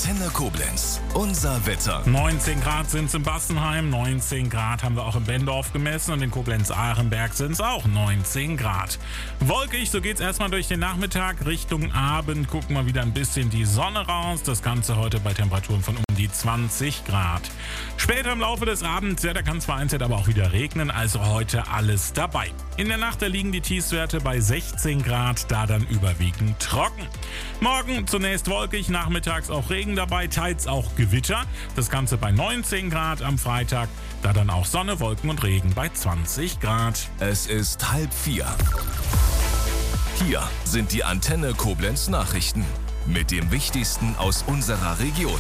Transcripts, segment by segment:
Antenne Koblenz. Unser Wetter. 19 Grad sind es in Bassenheim, 19 Grad haben wir auch in Bendorf gemessen und in Koblenz-Ahrenberg sind es auch 19 Grad. Wolkig, so geht's erstmal durch den Nachmittag. Richtung Abend gucken wir wieder ein bisschen die Sonne raus. Das Ganze heute bei Temperaturen von um die 20 Grad. Später im Laufe des Abends, da kann es vereinzelt aber auch wieder regnen, also heute alles dabei. In der Nacht, da liegen die Tiefstwerte bei 16 Grad, da dann überwiegend trocken. Morgen zunächst wolkig, nachmittags auch Regen dabei, teils auch Gewitter. Das Ganze bei 19 Grad am Freitag, da dann auch Sonne, Wolken und Regen bei 20 Grad. Es ist 3:30. Hier sind die Antenne Koblenz Nachrichten mit dem Wichtigsten aus unserer Region.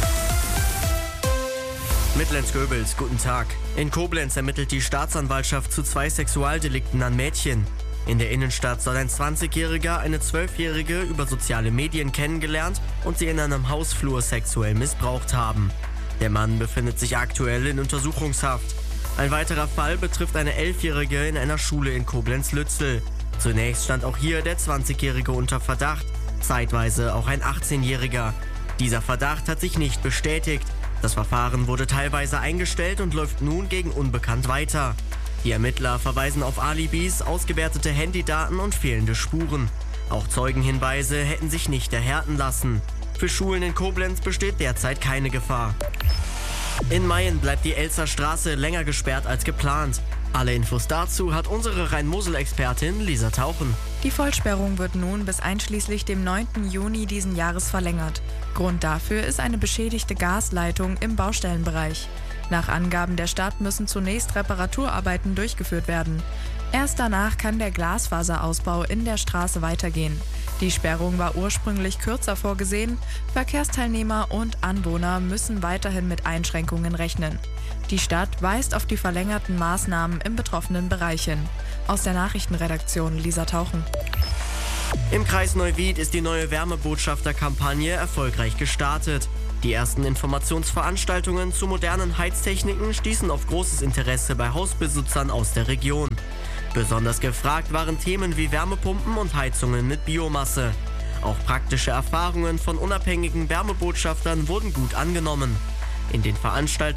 Mitlenz-Göbels, guten Tag. In Koblenz ermittelt die Staatsanwaltschaft zu 2 Sexualdelikten an Mädchen. In der Innenstadt soll ein 20-Jähriger eine 12-Jährige über soziale Medien kennengelernt und sie in einem Hausflur sexuell missbraucht haben. Der Mann befindet sich aktuell in Untersuchungshaft. Ein weiterer Fall betrifft eine 11-Jährige in einer Schule in Koblenz-Lützel. Zunächst stand auch hier der 20-Jährige unter Verdacht, zeitweise auch ein 18-Jähriger. Dieser Verdacht hat sich nicht bestätigt. Das Verfahren wurde teilweise eingestellt und läuft nun gegen Unbekannt weiter. Die Ermittler verweisen auf Alibis, ausgewertete Handydaten und fehlende Spuren. Auch Zeugenhinweise hätten sich nicht erhärten lassen. Für Schulen in Koblenz besteht derzeit keine Gefahr. In Mayen bleibt die Elster Straße länger gesperrt als geplant. Alle Infos dazu hat unsere Rhein-Mosel-Expertin Lisa Tauchen. Die Vollsperrung wird nun bis einschließlich dem 9. Juni diesen Jahres verlängert. Grund dafür ist eine beschädigte Gasleitung im Baustellenbereich. Nach Angaben der Stadt müssen zunächst Reparaturarbeiten durchgeführt werden. Erst danach kann der Glasfaserausbau in der Straße weitergehen. Die Sperrung war ursprünglich kürzer vorgesehen. Verkehrsteilnehmer und Anwohner müssen weiterhin mit Einschränkungen rechnen. Die Stadt weist auf die verlängerten Maßnahmen im betroffenen Bereich hin. Aus der Nachrichtenredaktion Lisa Tauchen. Im Kreis Neuwied ist die neue Wärmebotschafter-Kampagne erfolgreich gestartet. Die ersten Informationsveranstaltungen zu modernen Heiztechniken stießen auf großes Interesse bei Hausbesitzern aus der Region. Besonders gefragt waren Themen wie Wärmepumpen und Heizungen mit Biomasse. Auch praktische Erfahrungen von unabhängigen Wärmebotschaftern wurden gut angenommen. In den Veranstaltungen